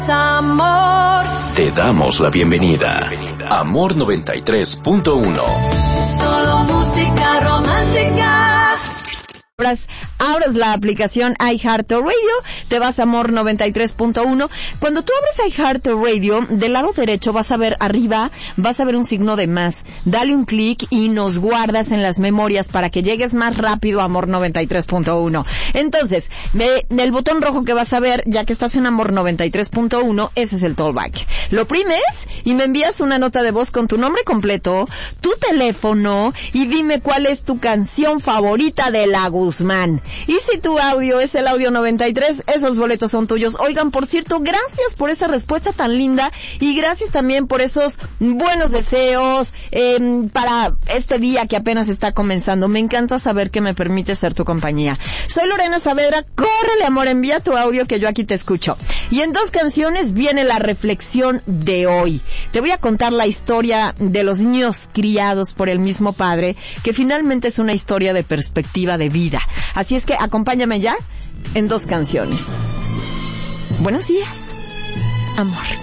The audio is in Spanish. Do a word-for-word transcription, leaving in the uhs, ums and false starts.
Amor. Te damos la bienvenida. Amor noventa y tres punto uno. Solo música romántica. Abres la aplicación iHeartRadio, te vas a Amor noventa y tres punto uno. Cuando tú abres iHeartRadio, del lado derecho vas a ver arriba, vas a ver un signo de más. Dale un clic y nos guardas en las memorias para que llegues más rápido a Amor noventa y tres punto uno. Entonces, de, del botón rojo que vas a ver, ya que estás en Amor noventa y tres punto uno, ese es el Tollback. Lo primes y me envías una nota de voz con tu nombre completo, tu teléfono y dime cuál es tu canción favorita de la Guzmán. Y si tu audio es el audio noventa y tres, esos boletos son tuyos. Oigan, por cierto, gracias por esa respuesta tan linda y gracias también por esos buenos deseos eh, para este día que apenas está comenzando. Me encanta saber que me permite ser tu compañía. Soy Lorena Saavedra. Córrele, amor, envía tu audio que yo aquí te escucho. Y en dos canciones viene la reflexión de hoy. Te voy a contar la historia de los niños criados por el mismo padre, que finalmente es una historia de perspectiva de vida. Así es que acompáñame ya en dos canciones. Buenos días, amor.